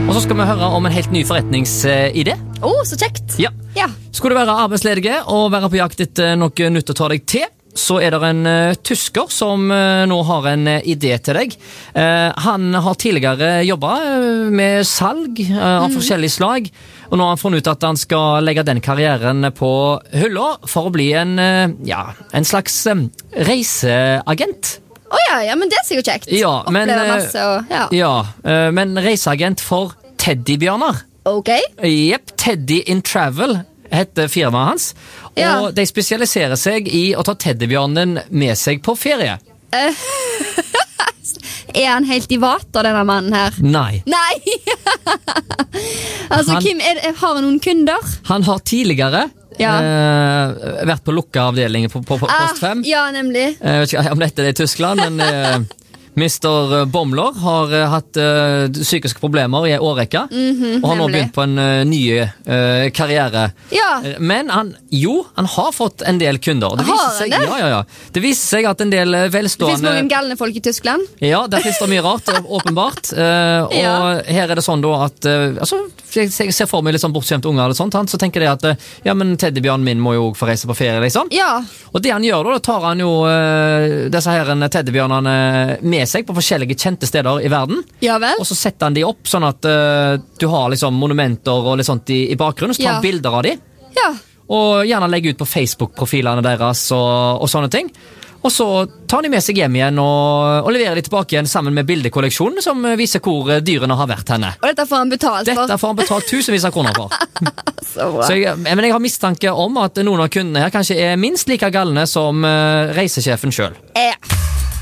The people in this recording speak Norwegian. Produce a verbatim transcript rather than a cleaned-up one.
Og så skal vi høre om en helt ny forretningsidé. Oh, så kjekt. Ja. Ja. Skulle du være arbeidsledige og være på jakt etter noe nytt å ta deg til, så er det en uh, tysker som uh, nå har en uh, idé til deg. Uh, han har tidligere jobbet uh, med salg uh, av mm. forskjellige slag, og nå har han funnet ut at han skal legge den karrieren på hylla for å bli en, uh, ja, en slags um, reiseagent. Å oh, ja, ja, men det er sikkert kjekt. Ja, men, Oppleve masse og, ja. Ja, uh, men reiseagent for teddybjørner. Ok. Jepp, Teddy in Travel heter firmaet hans, Ja. og de spesialiserer seg i å ta teddybjørnen med seg på ferie. Uh, er han helt i vater, denne mannen her? Nei. Nei! altså, Han- Kim, er, har han noen kunder? Han har tidligere Ja. eh, vært på lukka avdelingen på, på, på Post fem. Ah, ja, nemlig. Jeg vet ikke om dette er i Tyskland, men eh, mister Bomler har eh, hatt eh, psykiske problemer i en årrekke, Mhm, og har nå nemlig. begynt på en eh, ny eh, karriere. Ja. Eh, Men han, jo, han har fått en del kunder. Det Har viser han seg, det? ja, ja, ja. Det viser seg at en del eh, Det finnes velstående noen galne folk i Tyskland. Ja, der finnes det mye rart, åpenbart. Eh, og Ja. her er det sånn da at eh, altså, jeg jeg ser for meg litt sånn bortskjemte unger eller sånt, han, så tenker jeg at eh, ja, men teddybjørnen min må jo få reise på ferie, liksom. Ja. Og det han gjør da, da tar han jo eh, disse her teddybjørnene med seg på forskjellige kjente steder i verden, Ja vel? og så setter han de opp sånn at eh, du har liksom monumenter og litt sånt i, i bakgrunnen, så tar han Ja. bilder av de, Ja. og gjerne legge ut på Facebook-profilene deres og, og sånne ting. Og så tar de med seg hjem igjen og, og leverer de tilbake igjen sammen med bildekolleksjonen som viser hvor dyrene har vært henne. Og dette får han betalt for. Dette får han betalt tusenvis av kroner for. Så bra. Så jeg, men jeg har mistanke om at noen av kundene her kanskje er minst like galne som uh, reisesjefen selv. Ja.